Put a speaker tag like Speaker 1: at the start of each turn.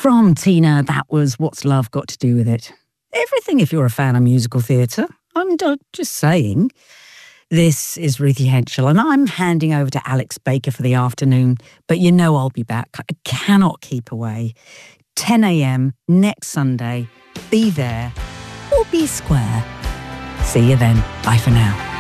Speaker 1: From Tina, that was What's Love Got to Do with It? Everything if you're a fan of musical theatre. I'm just saying. This is Ruthie Henschel, and I'm handing over to Alex Baker for the afternoon, but you know I'll be back. I cannot keep away. 10 a.m. next Sunday. Be there or be square. See you then. Bye for now.